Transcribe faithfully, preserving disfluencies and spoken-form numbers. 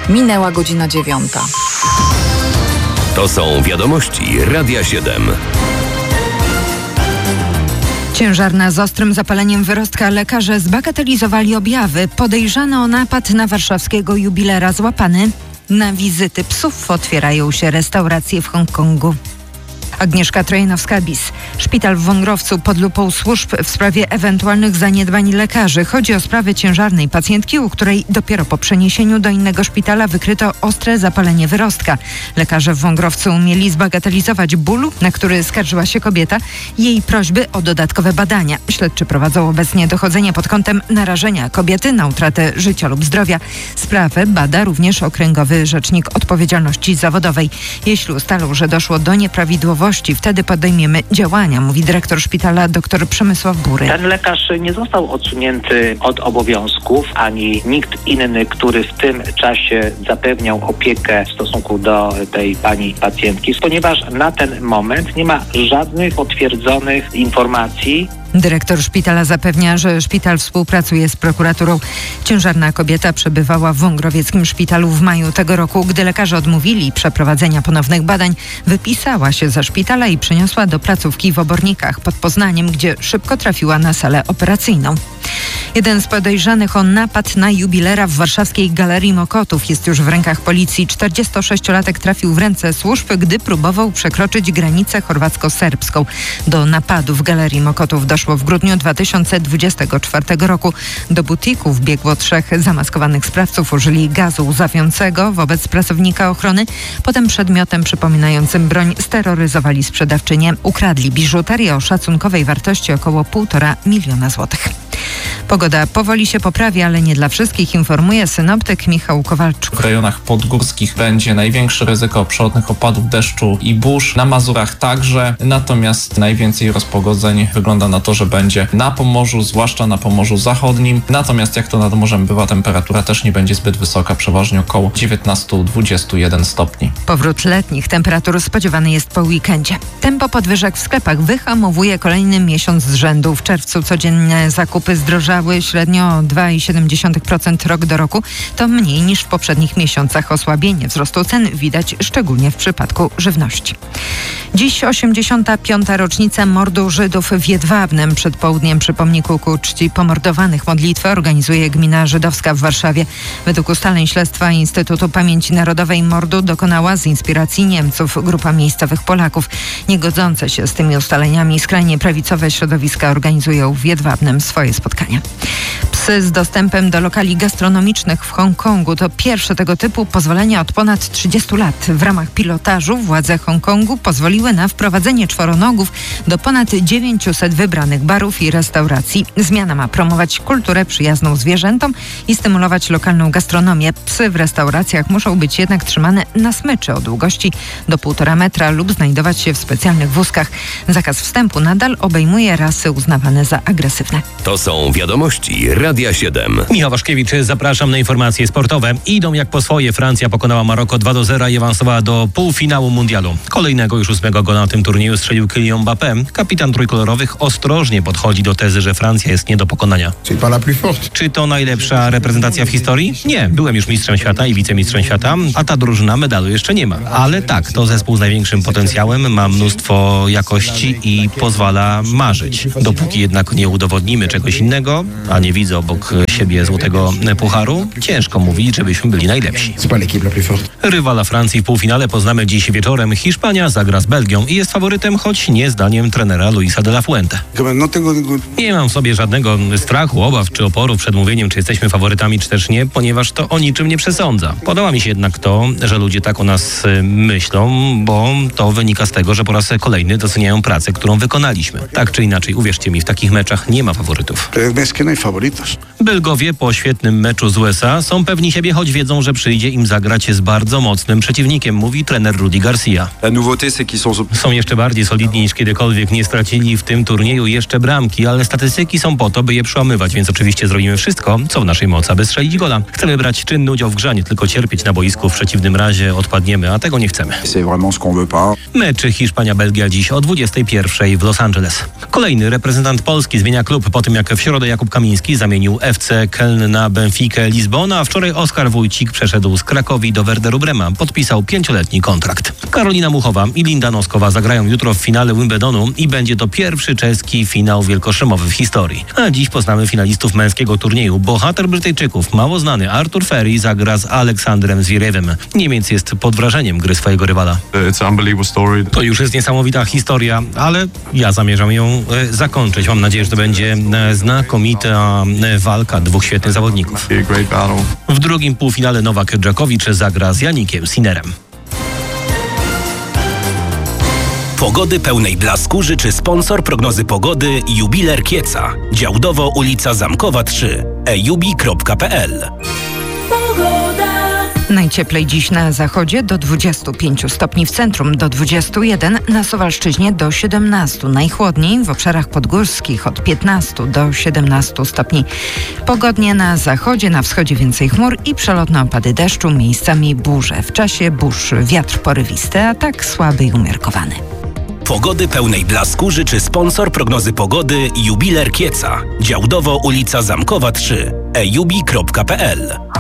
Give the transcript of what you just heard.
Minęła godzina dziewiąta. To są wiadomości Radia siedem. Ciężarna z ostrym zapaleniem wyrostka. Lekarze zbagatelizowali objawy. Podejrzany o napad na warszawskiego jubilera złapany. Na wizyty psów otwierają się restauracje w Hongkongu. Agnieszka Trojanowska-Bis. Szpital w Wągrowcu pod lupą służb w sprawie ewentualnych zaniedbań lekarzy. Chodzi o sprawę ciężarnej pacjentki, u której dopiero po przeniesieniu do innego szpitala wykryto ostre zapalenie wyrostka. Lekarze w Wągrowcu mieli zbagatelizować ból, na który skarżyła się kobieta, i jej prośby o dodatkowe badania. Śledczy prowadzą obecnie dochodzenie pod kątem narażenia kobiety na utratę życia lub zdrowia. Sprawę bada również Okręgowy Rzecznik Odpowiedzialności Zawodowej. Jeśli ustalą, że doszło do nieprawidłowości, wtedy podejmiemy działania, mówi dyrektor szpitala dr Przemysław Bury. Ten lekarz nie został odsunięty od obowiązków, ani nikt inny, który w tym czasie zapewniał opiekę w stosunku do tej pani pacjentki, ponieważ na ten moment nie ma żadnych potwierdzonych informacji. Dyrektor szpitala zapewnia, że szpital współpracuje z prokuraturą. Ciężarna kobieta przebywała w wągrowieckim szpitalu w maju tego roku. Gdy lekarze odmówili przeprowadzenia ponownych badań, wypisała się ze szpitala i przeniosła do placówki w Obornikach pod Poznaniem, gdzie szybko trafiła na salę operacyjną. Jeden z podejrzanych o napad na jubilera w warszawskiej Galerii Mokotów jest już w rękach policji. czterdziestosześciolatek trafił w ręce służb, gdy próbował przekroczyć granicę chorwacko-serbską. Do napadu w Galerii Mokotów doszło w grudniu dwa tysiące dwudziestego czwartego roku. Do butiku wbiegło trzech zamaskowanych sprawców. Użyli gazu łzawiącego wobec pracownika ochrony. Potem przedmiotem przypominającym broń steroryzowali sprzedawczynię. Ukradli biżuterię o szacunkowej wartości około półtora miliona złotych. Pogoda powoli się poprawia, ale nie dla wszystkich, informuje synoptyk Michał Kowalczuk. W rejonach podgórskich będzie największe ryzyko przelotnych opadów deszczu i burz. Na Mazurach także, natomiast najwięcej rozpogodzeń wygląda na to, że będzie na Pomorzu, zwłaszcza na Pomorzu Zachodnim. Natomiast jak to nad morzem bywa, temperatura też nie będzie zbyt wysoka, przeważnie około dziewiętnaście do dwudziestu jeden stopni. Powrót letnich temperatur spodziewany jest po weekendzie. Tempo podwyżek w sklepach wyhamowuje kolejny miesiąc z rzędu. W czerwcu codzienne zakupy zdrożały średnio o dwa przecinek siedem procent rok do roku. To mniej niż w poprzednich miesiącach. Osłabienie wzrostu cen widać szczególnie w przypadku żywności. Dziś osiemdziesiąta piąta rocznica mordu Żydów w Jedwabnem. Przed południem przy pomniku ku czci pomordowanych modlitwę organizuje gmina żydowska w Warszawie. Według ustaleń śledztwa Instytutu Pamięci Narodowej mordu dokonała z inspiracji Niemców grupa miejscowych Polaków. Niegodzące się z tymi ustaleniami skrajnie prawicowe środowiska organizują w Jedwabnem swoje spotkania. Psy z dostępem do lokali gastronomicznych w Hongkongu to pierwsze tego typu pozwolenia od ponad trzydziestu lat. W ramach pilotażu władze Hongkongu pozwoliły na wprowadzenie czworonogów do ponad dziewięciuset wybranych barów i restauracji. Zmiana ma promować kulturę przyjazną zwierzętom i stymulować lokalną gastronomię. Psy w restauracjach muszą być jednak trzymane na smyczy o długości do półtora metra lub znajdować się w specjalnych wózkach. Zakaz wstępu nadal obejmuje rasy uznawane za agresywne. To są wiadomości Radia siedem. Michał Waszkiewicz, zapraszam na informacje sportowe. Idą jak po swoje. Francja pokonała Maroko dwa do zera i awansowała do półfinału mundialu. Kolejnego już ósmego gola na tym turnieju strzelił Kylian Mbappé. Kapitan trójkolorowych ostrożnie podchodzi do tezy, że Francja jest nie do pokonania. Czy to najlepsza reprezentacja w historii? Nie. Byłem już mistrzem świata i wicemistrzem świata, a ta drużyna medalu jeszcze nie ma. Ale tak, to zespół z największym potencjałem, ma mnóstwo jakości i pozwala marzyć. Dopóki jednak nie udowodnimy czegoś innego, a nie widzę obok siebie złotego pucharu, ciężko mówić, żebyśmy byli najlepsi. Rywala Francji w półfinale poznamy dziś wieczorem. Hiszpania zagra z Belgią i jest faworytem, choć nie zdaniem trenera Luisa de la Fuente. Nie mam w sobie żadnego strachu, obaw czy oporu przed mówieniem, czy jesteśmy faworytami, czy też nie, ponieważ to o niczym nie przesądza. Podoba mi się jednak to, że ludzie tak o nas myślą, bo to wynika z tego, że po raz kolejny doceniają pracę, którą wykonaliśmy. Tak czy inaczej, uwierzcie mi, w takich meczach nie ma faworytów. Belgowie po świetnym meczu z U S A są pewni siebie, choć wiedzą, że przyjdzie im zagrać z bardzo mocnym przeciwnikiem, mówi trener Rudi Garcia. Są jeszcze bardziej solidni niż kiedykolwiek, nie stracili w tym turnieju jeszcze bramki, ale statystyki są po to, by je przełamywać, więc oczywiście zrobimy wszystko, co w naszej mocy, aby strzelić gola. Chcemy brać czynny udział w grze, nie tylko cierpieć na boisku, w przeciwnym razie odpadniemy, a tego nie chcemy. Mecz Hiszpania-Belgia dziś o dwudziestej pierwszej w Los Angeles. Kolejny reprezentant Polski zmienia klub po tym, jak w środę Jakub Kamiński zamienił wymienił F C Köln na Benfikę Lizbona, a wczoraj Oskar Wójcik przeszedł z Krakowi do Werderu Brema. Podpisał pięcioletni kontrakt. Karolina Muchowa i Linda Noskowa zagrają jutro w finale Wimbledonu i będzie to pierwszy czeski finał wielkoszemowy w historii. A dziś poznamy finalistów męskiego turnieju. Bohater Brytyjczyków, mało znany Artur Ferry, zagra z Aleksandrem Zwierewem. Niemiec jest pod wrażeniem gry swojego rywala. To już jest niesamowita historia, ale ja zamierzam ją e, zakończyć. Mam nadzieję, że to będzie e, znakomita e, walka dwóch świetnych zawodników. W drugim półfinale Nowak Dżokowicz zagra z Janikiem Sinnerem. Pogody pełnej blasku życzy sponsor prognozy pogody Jubiler Kieca. Działdowo ulica Zamkowa trzy. e jubi kropka p l. Najcieplej dziś na zachodzie do dwudziestu pięciu stopni w centrum, do dwudziestu jeden na Suwalszczyźnie do siedemnastu. Najchłodniej w obszarach podgórskich od piętnastu do siedemnastu stopni. Pogodnie na zachodzie, na wschodzie więcej chmur i przelotne opady deszczu, miejscami burze. W czasie burz wiatr porywisty, a tak słaby i umiarkowany. Pogody pełnej blasku życzy sponsor prognozy pogody Jubiler Kieca. Działdowo ulica Zamkowa trzy. e jubi kropka p l.